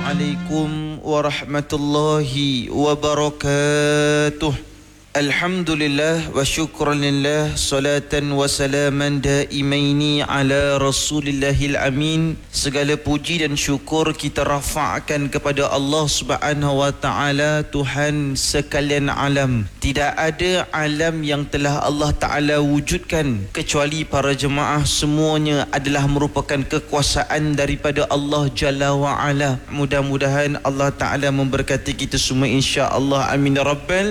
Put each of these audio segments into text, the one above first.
Assalamualaikum warahmatullahi wabarakatuh. Alhamdulillah wa syukranillah, salatan wa salaman daimaini ala rasulillahil amin. Segala puji dan syukur kita rafa'kan kepada Allah subhanahu wa ta'ala, Tuhan sekalian alam. Tidak ada alam yang telah Allah ta'ala wujudkan kecuali para jemaah semuanya adalah merupakan kekuasaan daripada Allah Jalla wa'ala. Mudah-mudahan Allah ta'ala memberkati kita semua, insya-Allah, amin ya rabbal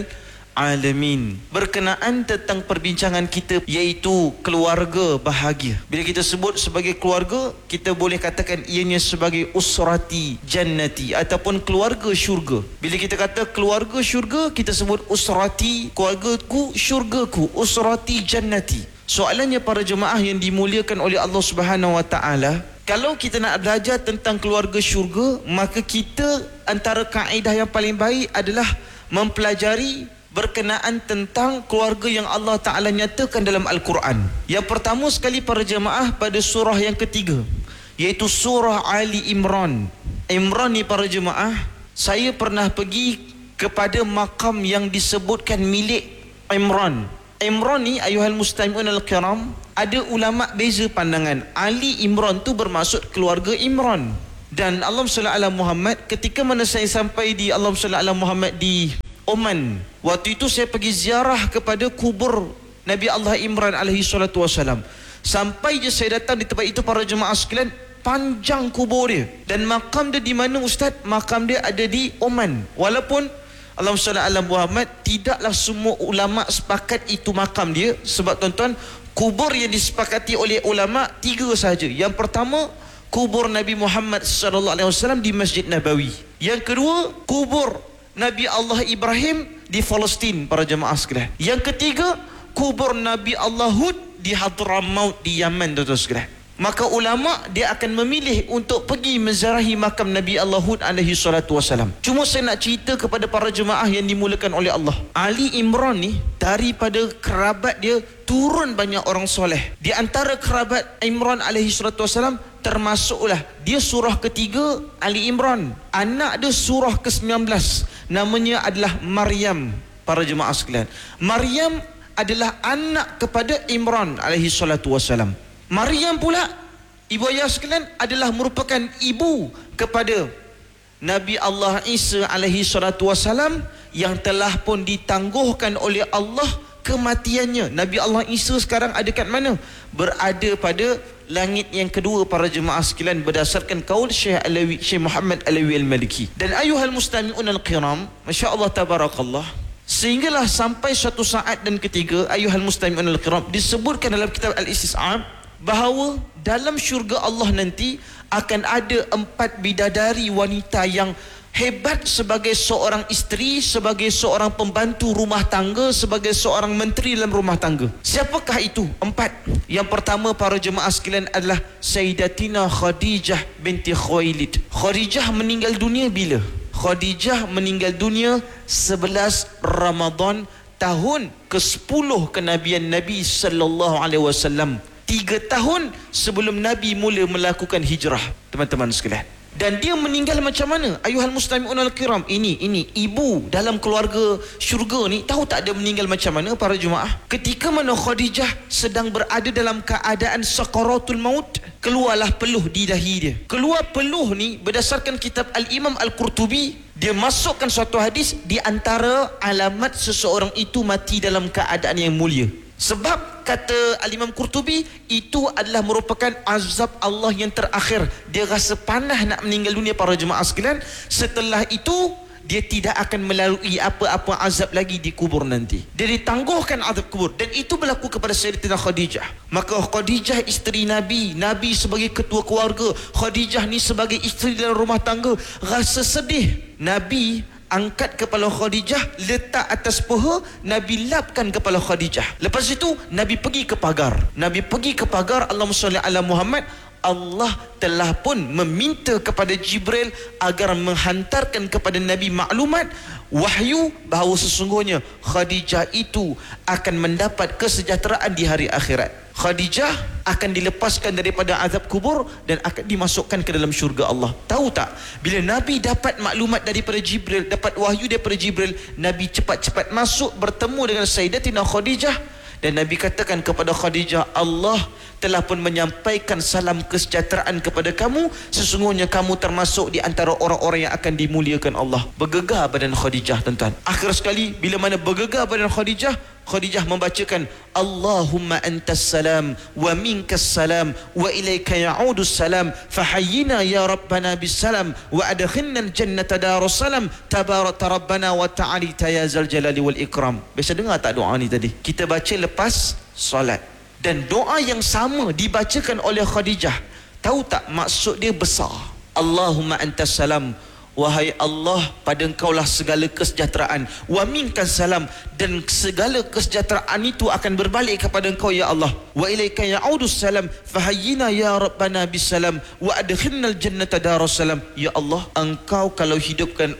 alamin. Berkenaan tentang perbincangan kita, iaitu keluarga bahagia. Bila kita sebut sebagai keluarga, kita boleh katakan ianya sebagai usrati jannati ataupun keluarga syurga. Bila kita kata keluarga syurga, kita sebut usrati, keluargaku syurgaku, usrati jannati. Soalannya para jemaah yang dimuliakan oleh Allah Subhanahu wa taala, kalau kita nak belajar tentang keluarga syurga, maka kita antara kaedah yang paling baik adalah mempelajari berkenaan tentang keluarga yang Allah Ta'ala nyatakan dalam Al-Quran. Yang pertama sekali para jemaah, pada surah yang ketiga, iaitu surah Ali Imran. Imran ni para jemaah, saya pernah pergi kepada makam yang disebutkan milik Imran. Imran ni, ayuhal mustami'un al-kiram, ada ulama beza pandangan. Ali Imran tu bermaksud keluarga Imran. Dan Allahumma salli ala Muhammad, ketika mana saya sampai di Allahumma salli ala Muhammad di Oman, waktu itu saya pergi ziarah kepada kubur Nabi Allah Imran alaihi salatu wasalam. Sampai je saya datang di tempat itu para jemaah sekalian, panjang kubur dia. Dan makam dia di mana ustaz? Makam dia ada di Oman. Walaupun Allahumma salli ala Muhammad, tidaklah semua ulama sepakat itu makam dia. Sebab tuan-tuan, kubur yang disepakati oleh ulama tiga saja. Yang pertama, kubur Nabi Muhammad sallallahu alaihi wasallam di Masjid Nabawi. Yang kedua, kubur Nabi Allah Ibrahim di Palestin para jemaah sekalian. Yang ketiga, kubur Nabi Allah Hud di Hadramaut di Yaman, tuan-tuan sekalian. Maka ulama dia akan memilih untuk pergi menziarahi makam Nabi Allah Hud alaihi salatu wasalam. Cuma saya nak cerita kepada para jemaah yang dimulakan oleh Allah, Ali Imran ni daripada kerabat dia turun banyak orang soleh. Di antara kerabat Imran alaihi salatu wasalam termasuklah dia surah ketiga Ali Imran. Anak dia surah ke-19, namanya adalah Maryam para jemaah sekalian. Maryam adalah anak kepada Imran alaihi salatu wasalam. Maryam pula, ibu ayah sekalian, adalah merupakan ibu kepada Nabi Allah Isa alaihi salatu wasalam, yang telah pun ditangguhkan oleh Allah kematiannya. Nabi Allah Isa sekarang ada kat mana? Berada pada langit yang kedua para jemaah sekalian, berdasarkan kaul Syekh Muhammad Alawi Al-Maliki. Dan ayuhal mustami'un al-kiram, masya-Allah tabarakallah, sehinggalah sampai suatu saat dan ketiga, ayuhal mustami'un al-kiram, disebutkan dalam kitab Al-Istis'ab bahawa dalam syurga Allah nanti akan ada 4 bidadari wanita yang hebat sebagai seorang isteri, sebagai seorang pembantu rumah tangga, sebagai seorang menteri dalam rumah tangga. Siapakah itu 4? Yang pertama para jemaah sekalian adalah Sayyidatina Khadijah binti Khuwailid. Khadijah meninggal dunia bila? Khadijah meninggal dunia 11 Ramadan tahun ke-10 kenabian Nabi sallallahu alaihi wasallam. 3 tahun sebelum Nabi mula melakukan hijrah, teman-teman sekalian. Dan dia meninggal macam mana? Ayuhal mustami'un al-kiram, ini ibu dalam keluarga syurga ni, tahu tak dia meninggal macam mana para jemaah? Ketika mana Khadijah sedang berada dalam keadaan sakaratul maut, keluarlah peluh di dahi dia. Keluar peluh ni berdasarkan kitab Al-Imam Al-Qurtubi, dia masukkan suatu hadis di antara alamat seseorang itu mati dalam keadaan yang mulia. Sebab kata Al-Imam Qurtubi, itu adalah merupakan azab Allah yang terakhir. Dia rasa panah nak meninggal dunia para jemaah sekalian. Setelah itu dia tidak akan melalui apa-apa azab lagi di kubur nanti. Dia ditangguhkan azab kubur. Dan itu berlaku kepada Sayyidatina Khadijah. Maka Khadijah isteri Nabi, Nabi sebagai ketua keluarga, Khadijah ni sebagai isteri dalam rumah tangga, rasa sedih. Nabi angkat kepala Khadijah, letak atas paha, Nabi lapkan kepala Khadijah. Lepas itu Nabi pergi ke pagar. Allahumma salli ala Muhammad, Allah telah pun meminta kepada Jibril agar menghantarkan kepada Nabi maklumat wahyu bahawa sesungguhnya Khadijah itu akan mendapat kesejahteraan di hari akhirat. Khadijah akan dilepaskan daripada azab kubur dan akan dimasukkan ke dalam syurga Allah. Tahu tak, bila Nabi dapat maklumat daripada Jibril, dapat wahyu daripada Jibril, Nabi cepat-cepat masuk bertemu dengan Sayyidatina Khadijah dan Nabi katakan kepada Khadijah, Allah telah pun menyampaikan salam kesejahteraan kepada kamu, sesungguhnya kamu termasuk di antara orang-orang yang akan dimuliakan Allah. Bergegar badan Khadijah, tuan-tuan. Akhir sekali bila mana bergegar badan Khadijah, Khadijah membacakan Allahumma antas salam wa minkas salam wa ilaika ya'udus salam fahayyina ya rabbana bis salam wa adkhilna al-jannata darus salam tabarakta rabbana wa ta'alita ya zal jalali wal ikram. Biasa dengar tak doa ni tadi? Kita baca lepas solat. Dan doa yang sama dibacakan oleh Khadijah. Tahu tak maksud dia besar? Allahumma antas salam, wahai Allah, pada engkaulah segala kesejahteraan, wa minkas salam, dan segala kesejahteraan itu akan berbalik kepada engkau ya Allah, wa ilaika ya'udus salam fahayyina ya rabbana bis salam wa adkhilnal jannata darus salam. Ya Allah, engkau kalau hidupkan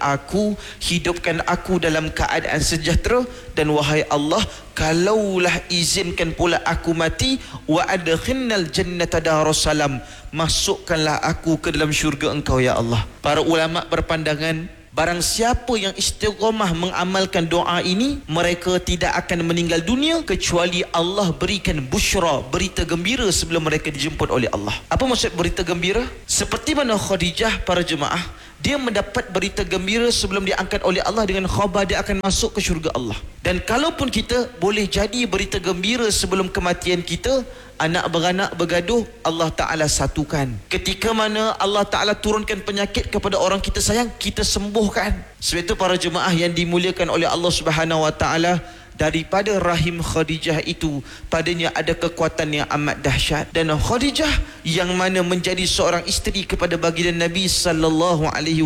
aku dalam keadaan sejahtera, dan wahai Allah, kalaulah izinkan pula aku mati, wa adkhilnal jannata darus salam, masukkanlah aku ke dalam syurga engkau ya Allah. Para ulama berpandangan, barang siapa yang istiqamah mengamalkan doa ini, mereka tidak akan meninggal dunia kecuali Allah berikan busyra, berita gembira sebelum mereka dijemput oleh Allah. Apa maksud berita gembira? Seperti mana Khadijah, para jemaah, dia mendapat berita gembira sebelum diangkat oleh Allah dengan khabar dia akan masuk ke syurga Allah. Dan kalaupun kita boleh jadi berita gembira sebelum kematian kita, anak beranak bergaduh, Allah Ta'ala satukan. Ketika mana Allah Ta'ala turunkan penyakit kepada orang kita sayang, kita sembuhkan. Sebab itu para jemaah yang dimuliakan oleh Allah Subhanahu Wa Ta'ala, daripada rahim Khadijah itu padanya ada kekuatan yang amat dahsyat. Dan Khadijah yang mana menjadi seorang isteri kepada baginda Nabi sallallahu alaihi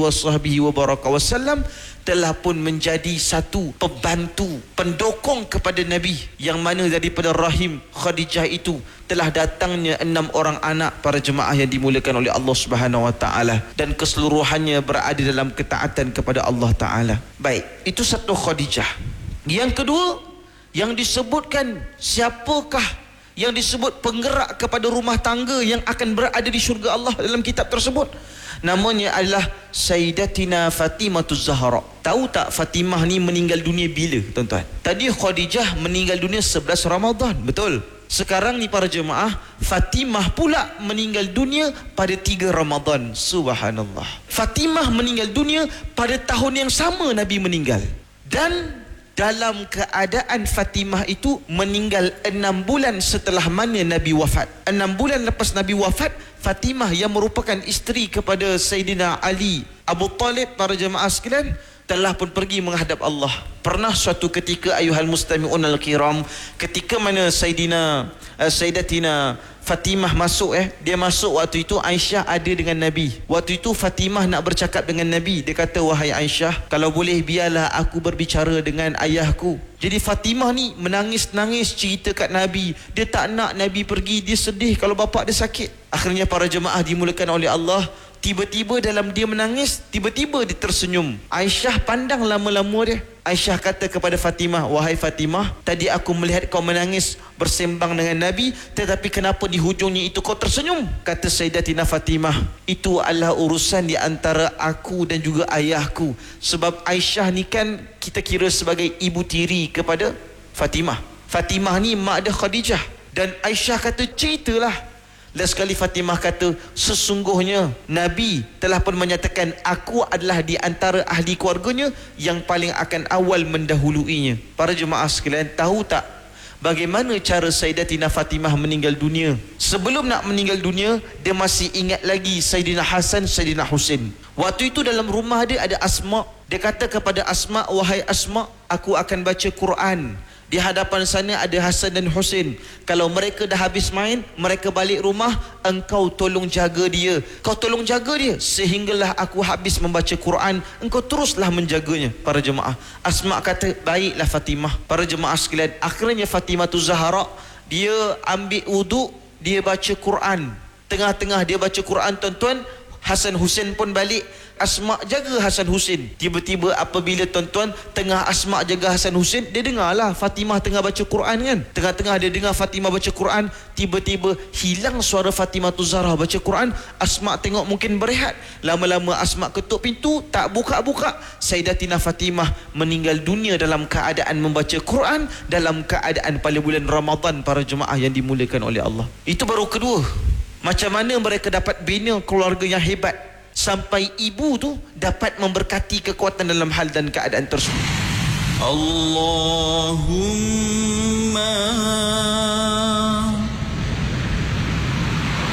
wasallam telah pun menjadi satu pembantu, pendokong kepada Nabi, yang mana daripada rahim Khadijah itu telah datangnya 6 orang anak, para jemaah yang dimuliakan oleh Allah Subhanahu Wa Ta'ala, dan keseluruhannya berada dalam ketaatan kepada Allah Ta'ala. Baik, itu satu Khadijah. Yang kedua, yang disebutkan siapakah yang disebut penggerak kepada rumah tangga yang akan berada di syurga Allah dalam kitab tersebut? Namanya adalah Sayyidatina Fatimah Zahra. Tahu tak Fatimah ni meninggal dunia bila, tuan-tuan? Tadi Khadijah meninggal dunia 11 Ramadan, betul? Sekarang ni para jemaah, Fatimah pula meninggal dunia pada 3 Ramadan. Subhanallah. Fatimah meninggal dunia pada tahun yang sama Nabi meninggal. Dan dalam keadaan Fatimah itu meninggal 6 bulan setelah mana Nabi wafat. 6 bulan lepas Nabi wafat, Fatimah yang merupakan isteri kepada Sayyidina Ali Abu Talib, para jemaah sekalian, telah pun pergi menghadap Allah. Pernah suatu ketika, ayuhal mustami'un al-kiram, ketika mana Sayyidatina Fatimah masuk, dia masuk waktu itu Aisyah ada dengan Nabi. Waktu itu Fatimah nak bercakap dengan Nabi. Dia kata, wahai Aisyah, kalau boleh biarlah aku berbicara dengan ayahku. Jadi Fatimah ni menangis-nangis cerita kat Nabi. Dia tak nak Nabi pergi, dia sedih kalau bapa dia sakit. Akhirnya para jemaah dimulakan oleh Allah, tiba-tiba dalam dia menangis, tiba-tiba dia tersenyum. Aisyah pandang lama-lama dia. Aisyah kata kepada Fatimah, wahai Fatimah, tadi aku melihat kau menangis bersembang dengan Nabi, tetapi kenapa di hujungnya itu kau tersenyum? Kata Sayyidatina Fatimah, itu adalah urusan di antara aku dan juga ayahku. Sebab Aisyah ni kan kita kira sebagai ibu tiri kepada Fatimah. Fatimah ni mak dia Khadijah. Dan Aisyah kata, ceritalah. Last sekali Fatimah kata, sesungguhnya Nabi telah pun menyatakan aku adalah di antara ahli keluarganya yang paling akan awal mendahuluinya. Para jemaah sekalian, tahu tak bagaimana cara Sayyidatina Fatimah meninggal dunia? Sebelum nak meninggal dunia, dia masih ingat lagi Sayyidina Hasan, Sayyidina Husain. Waktu itu dalam rumah dia ada Asma. Dia kata kepada Asma, wahai Asma, aku akan baca Quran. Di hadapan sana ada Hasan dan Husain. Kalau mereka dah habis main, mereka balik rumah, engkau tolong jaga dia. Kau tolong jaga dia sehinggalah aku habis membaca Quran. Engkau teruslah menjaganya. Para jemaah, Asma kata, baiklah Fatimah. Para jemaah sekalian, akhirnya Fatimah Zahra, dia ambil wuduk, dia baca Quran. Tengah-tengah dia baca Quran, tuan-tuan, Hasan Husain pun balik. Asma jaga Hasan Husain. Tiba-tiba apabila tuan-tuan tengah Asma jaga Hasan Husain, dia dengarlah Fatimah tengah baca Quran kan. Tengah-tengah dia dengar Fatimah baca Quran, tiba-tiba hilang suara Fatimah tu Zahra baca Quran. Asma tengok mungkin berehat. Lama-lama Asma ketuk pintu, tak buka-buka. Sayyidatina Fatimah meninggal dunia dalam keadaan membaca Quran, dalam keadaan pada bulan Ramadan para jemaah yang dimuliakan oleh Allah. Itu baru kedua. Macam mana mereka dapat bina keluarga yang hebat sampai ibu tu dapat memberkati kekuatan dalam hal dan keadaan tersebut. Allahumma